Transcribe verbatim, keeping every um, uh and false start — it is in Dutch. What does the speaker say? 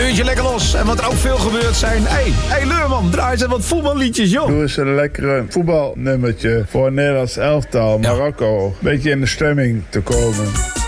een uurtje lekker los. En wat er ook veel gebeurd zijn. Hé, hey, hey, Leurman, draai eens wat voetballiedjes, joh. Doe eens een lekkere voetbalnummertje voor het Nederlands elftal, Marokko. Een beetje in de stemming te komen.